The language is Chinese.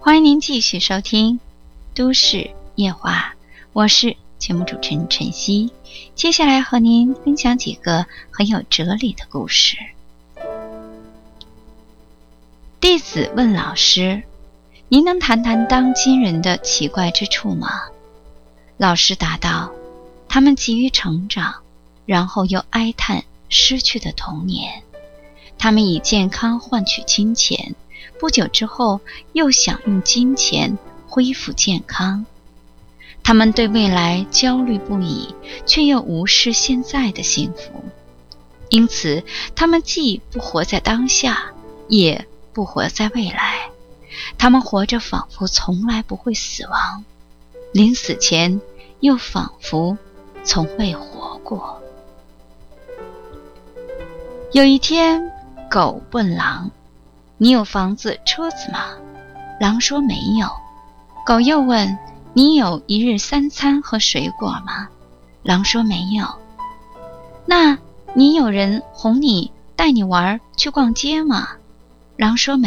欢迎您继续收听都市夜话，我是节目主持人晨曦。接下来和您分享几个很有哲理的故事。弟子问老师，您能谈谈当今人的奇怪之处吗？老师答道，他们急于成长，然后又哀叹失去的童年。他们以健康换取金钱，不久之后又想用金钱恢复健康。他们对未来焦虑不已，却又无视现在的幸福。因此，他们既不活在当下，也不活在未来。他们活着仿佛从来不会死亡，临死前又仿佛从未活过。有一天，狗问狼，你有房子车子吗？狼说没有。狗又问，你有一日三餐和水果吗？狼说没有。那你有人哄你带你玩去逛街吗？狼说没有。